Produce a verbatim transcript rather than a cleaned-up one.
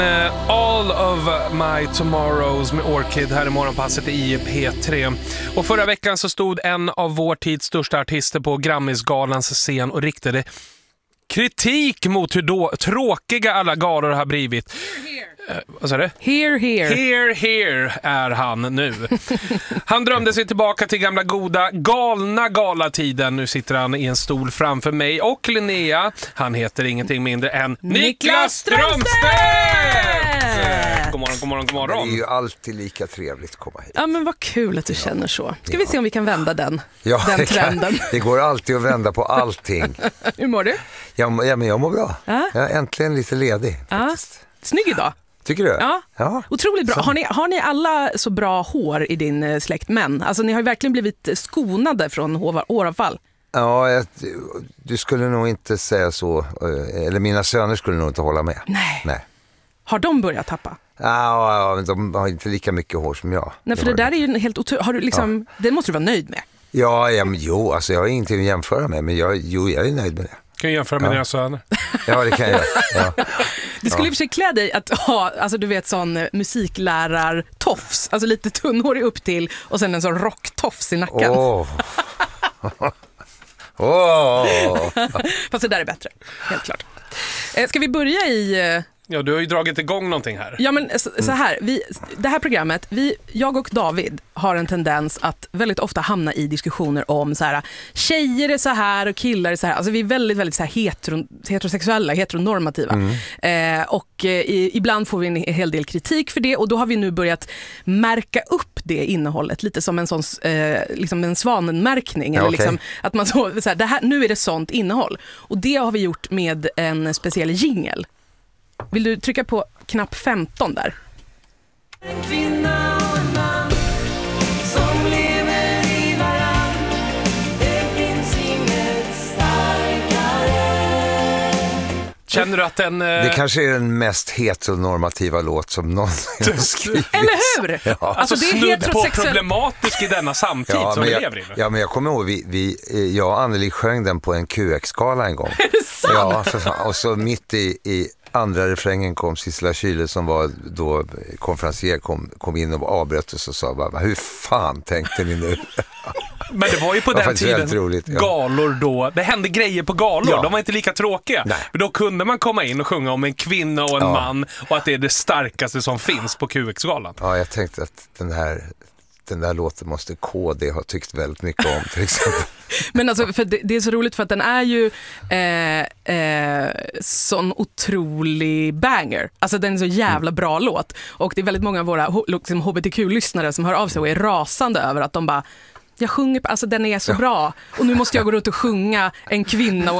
Uh, All of My Tomorrows med Orchid här i morgonpasset i P tre. Och förra veckan så stod en av vår tids största artister på Grammisgalans scen och riktade kritik mot hur då tråkiga alla galor har blivit. Uh, vad sa du? Here, here. Here, here är han nu. Han drömde sig tillbaka till gamla goda galna galatiden. Nu sitter han i en stol framför mig och Linnea. Han heter ingenting mindre än Niklas Strömstedt! God morgon, god morgon, god morgon. Det är ju alltid lika trevligt att komma hit. Ja, men vad kul att du känner så. Ska vi se om vi kan vända den, Ja, den det, kan, trenden. det går alltid att vända på allting. Hur mår du? Ja, ja men jag mår bra. Ja. Jag är äntligen lite ledig faktiskt. Snygg idag. Tycker du? Ja, ja. Otroligt bra. Så. Har ni, har ni alla så bra hår i din eh, släkt män? Alltså ni har ju verkligen blivit skonade från hår- håravfall. Ja, jag, du skulle nog inte säga så. Eller mina söner skulle nog inte hålla med. Nej. Nej. Har de börjat tappa? Ja, ja, de har inte lika mycket hår som jag. Nej, för det, det där är ju en helt otroligt. Har du liksom, ja. Det måste du vara nöjd med. Ja, ja men, jo, alltså jag har ingenting att jämföra med. Men jag, jo, jag är nöjd med det. Kan du jämföra med ja. dina söner? Ja, det kan jag. Ja. Du skulle ja. i och för sig klä dig att ha, alltså du vet sån musiklärartofs, alltså lite tunnhårig upp till och sen en sån rocktofs i nacken. Åh. Åh. Fast det där är bättre, helt klart. Eh, ska vi börja i... Eh, Ja, du har ju dragit igång någonting här. Ja, men så, så här, vi, det här programmet, vi, jag och David har en tendens att väldigt ofta hamna i diskussioner om så här, tjejer är så här och killar är så här. Alltså vi är väldigt, väldigt så här hetero, heterosexuella, heteronormativa. Mm. Eh, och eh, ibland får vi en hel del kritik för det och då har vi nu börjat märka upp det innehållet lite som en sån eh, liksom en svanenmärkning. Ja, eller okay. liksom, att man så, så här, det här, nu är det sånt innehåll. Och det har vi gjort med en speciell jingle. Vill du trycka på knapp femton där? En kvinna och en man som lever i varann. Det finns inget starkare. Känner du att den... Eh... Det kanske är den mest heteronormativa låt som någonsin har skrivits. Eller hur? Ja. Alltså, Alltså det är snudd på heterosexuell... problematisk i denna samtid Ja, som men vi jag, lever i. ja, men jag kommer ihåg, vi, vi, jag och Anneli sjöng den på en Q X-skala en gång. Är det sant? Ja, för fan. Och så mitt i, i andra refrängen kom Sissela Kyle som var då konferencier kom, kom in och avbröt oss och sa bara, hur fan tänkte ni nu? Men det var ju på Det var den faktiskt tiden väldigt roligt, ja. galor då. Det hände grejer på galor. Ja. De var inte lika tråkiga. Nej. Men då kunde man komma in och sjunga om en kvinna och en Ja. man och att det är det starkaste som finns på Q X-galan. Ja, jag tänkte att den här, den där låten måste K D ha tyckt väldigt mycket om till exempel. Men alltså, för det, det är så roligt för att den är ju eh, eh, sån otrolig banger. Alltså den är så jävla bra mm. låt. Och det är väldigt många av våra liksom, H B T Q-lyssnare som hör av sig och är rasande över att de bara, jag sjunger, alltså den är så Ja. bra och nu måste jag gå runt och sjunga en kvinna och